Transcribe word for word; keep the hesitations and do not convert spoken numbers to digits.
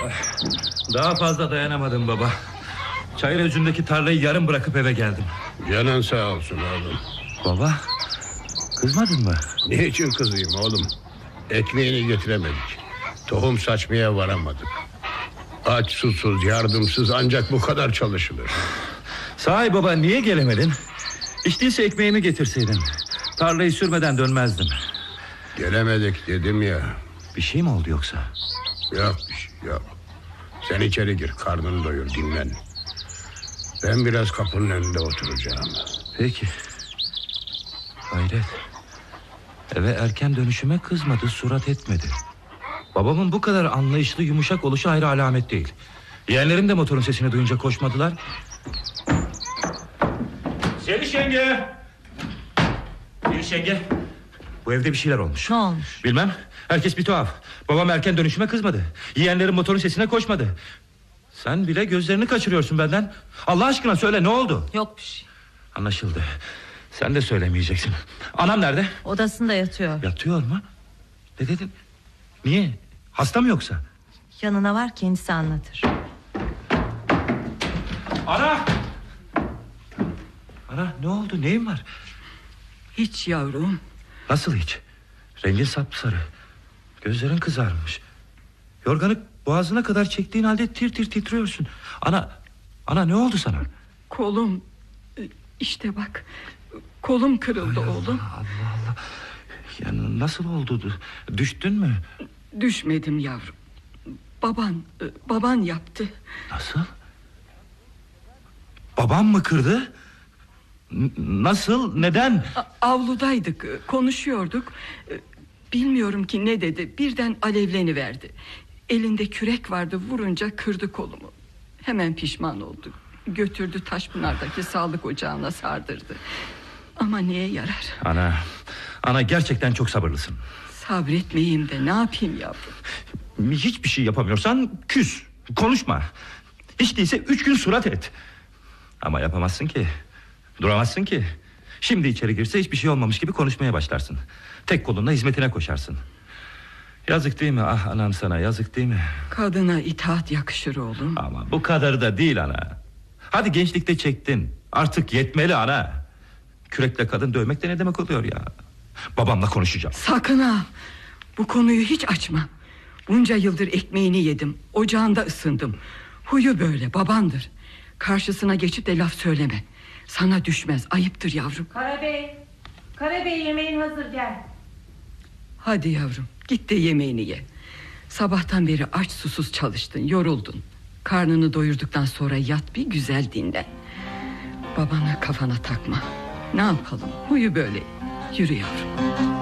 Daha fazla dayanamadım baba. Çayır özündeki tarlayı yarım bırakıp eve geldim. Canın sağ olsun oğlum. Baba, kızmadın mı? Niçin kızayım oğlum? Ekmeğini getiremedik. Tohum saçmaya varamadık. Aç, susuz, yardımsız ancak bu kadar çalışılır. Sahi baba, niye gelemedin? Hiç değilse ekmeğimi getirseydin. Tarlayı sürmeden dönmezdim. Gelemedik dedim ya. Bir şey mi oldu yoksa? Yok bir şey yok. Sen içeri gir, karnını doyur, dinlen. Ben biraz kapının önünde oturacağım. Peki. Hayret. Eve erken dönüşüme kızmadı, surat etmedi. Babamın bu kadar anlayışlı, yumuşak oluşu ayrı alamet değil. Yeğenlerim de motorun sesini duyunca koşmadılar. Zeliş yenge! Zeliş yenge! Bu evde bir şeyler olmuş. Ne olmuş? Bilmem, herkes bir tuhaf. Babam erken dönüşüme kızmadı. Yeğenlerim motorun sesine koşmadı. Sen bile gözlerini kaçırıyorsun benden. Allah aşkına söyle, ne oldu? Yok bir şey. Anlaşıldı. Sen de söylemeyeceksin. Anam nerede? Odasında yatıyor. Yatıyor mu? Ne dedin? Niye? Hasta mı yoksa? Yanına var, kendisi anlatır. Ana! Ana, ne oldu, neyin var? Hiç yavrum. Nasıl hiç? Rengin sapsarı. Gözlerin kızarmış. Yorganı boğazına kadar çektiğin halde tir tir titriyorsun. Ana, ana ne oldu sana? Kolum, işte bak, kolum kırıldı Ay oğlum. Allah, Allah Allah. Ya nasıl oldu? Düştün mü? Düşmedim yavrum. Baban, baban yaptı. Nasıl? Babam mı kırdı? N- nasıl? Neden? A- avludaydık, konuşuyorduk. Bilmiyorum ki ne dedi. Birden alevleniverdi. Elinde kürek vardı, vurunca kırdı kolumu. Hemen pişman oldu. Götürdü Taşpınar'daki sağlık ocağına sardırdı. Ama neye yarar? Ana, ana gerçekten çok sabırlısın. Sabretmeyeyim de ne yapayım yavrum? Hiçbir şey yapamıyorsan küs, konuşma. Hiç değilse üç gün surat et. Ama yapamazsın ki, duramazsın ki. Şimdi içeri girse hiçbir şey olmamış gibi konuşmaya başlarsın. Tek kolunla hizmetine koşarsın. Yazık değil mi ah anam sana, yazık değil mi? Kadına itaat yakışır oğlum. Ama bu kadar da değil ana. Hadi gençlikte çektin, artık yetmeli ana. Kürekle kadın dövmek de ne demek oluyor ya? Babamla konuşacağım. Sakın ha, bu konuyu hiç açma. Bunca yıldır ekmeğini yedim, ocağında ısındım. Huyu böyle, babandır. Karşısına geçip de laf söyleme. Sana düşmez, ayıptır yavrum. Karabey, Karabey yemeğin hazır, gel. Hadi yavrum, git de yemeğini ye. Sabahtan beri aç susuz çalıştın, yoruldun. Karnını doyurduktan sonra yat, bir güzel dinlen. Babana kafana takma. Ne yapalım, huyu böyle. Yürü yavrum.